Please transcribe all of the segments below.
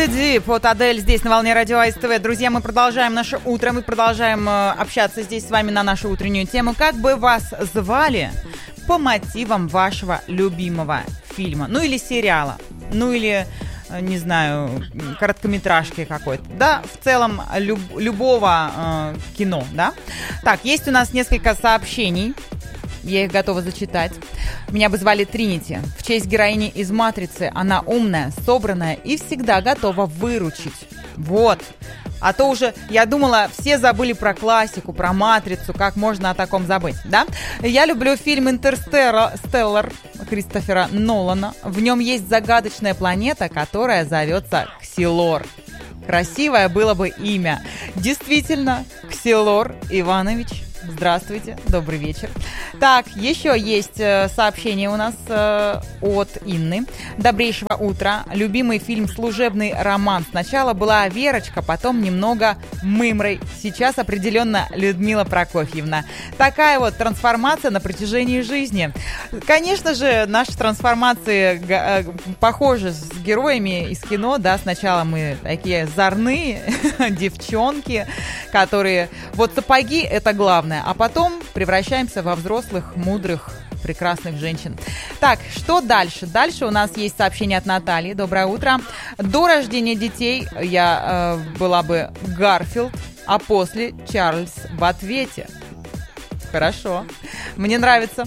the Deep от Адель здесь на волне радио АСТВ. Друзья, мы продолжаем наше утро, мы продолжаем общаться здесь с вами на нашу утреннюю тему. Как бы вас звали по мотивам вашего любимого фильма? Ну или сериала, ну или, не знаю, короткометражки какой-то. Да, в целом любого кино, да? Так, есть у нас несколько сообщений. Я их готова зачитать. Меня бы звали Тринити. В честь героини из «Матрицы». Она умная, собранная и всегда готова выручить. Вот. А то уже, я думала, все забыли про классику, про «Матрицу». Как можно о таком забыть, да? Я люблю фильм «Интерстеллар» Кристофера Нолана. В нем есть загадочная планета, которая зовется Ксилор. Красивое было бы имя. Действительно, Ксилор Иванович. Здравствуйте, добрый вечер. Так, еще есть сообщение у нас от Инны. Добрейшего утра. Любимый фильм «Служебный роман». Сначала была Верочка, потом немного Мымрой. Сейчас определенно Людмила Прокофьевна. Такая вот трансформация на протяжении жизни. Конечно же, наши трансформации похожи с героями из кино. Да, сначала мы такие зорные девчонки, которые... Вот сапоги — это главное. А потом превращаемся во взрослых, мудрых, прекрасных женщин. Так, что дальше? Дальше у нас есть сообщение от Натальи. Доброе утро. До рождения детей я была бы Гарфилд, а после Чарльз в ответе. Хорошо. Мне нравится.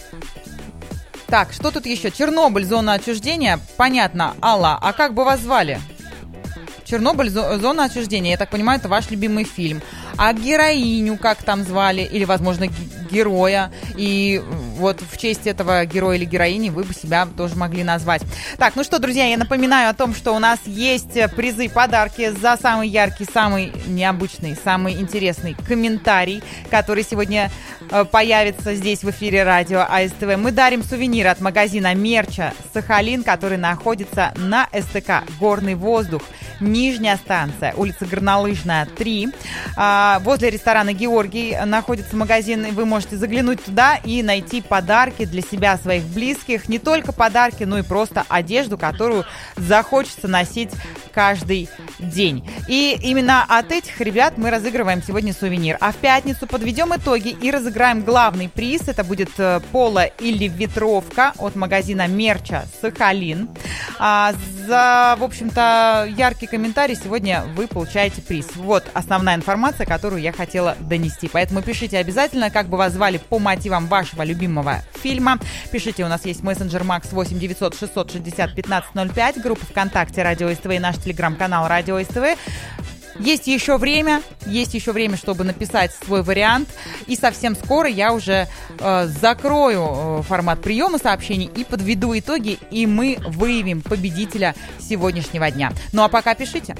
Так, что тут еще? Чернобыль, зона отчуждения. Понятно. Алла, а как бы вас звали? Чернобыль, зона отчуждения. Я так понимаю, это ваш любимый фильм. А героиню как там звали? Или, возможно, героя? И вот в честь этого героя или героини вы бы себя тоже могли назвать. Так, ну что, друзья, я напоминаю о том, что у нас есть призы, подарки за самый яркий, самый необычный, самый интересный комментарий, который сегодня появится здесь в эфире радио АСТВ. Мы дарим сувениры от магазина мерча «Сахалин», который находится на СТК «Горный воздух», Нижняя станция, улица Горнолыжная, 3. Возле ресторана «Георгий» находится магазин. Вы можете заглянуть туда и найти подарки для себя, своих близких. Не только подарки, но и просто одежду, которую захочется носить каждый день. И именно от этих ребят мы разыгрываем сегодня сувенир. А в пятницу подведем итоги и разыграем главный приз. Это будет поло или ветровка от магазина мерча «Сахалин». За, в общем-то, яркий комментарий сегодня вы получаете приз. Вот основная информация, которую я хотела донести. Поэтому пишите обязательно, как бы вас звали по мотивам вашего любимого фильма. Пишите, у нас есть мессенджер Макс 8 900 660 1505, группа ВКонтакте Радио СТВ и наш телеграм-канал Радио СТВ. Есть еще время, чтобы написать свой вариант. И совсем скоро я уже закрою формат приема сообщений и подведу итоги, и мы выявим победителя сегодняшнего дня. Ну а пока пишите.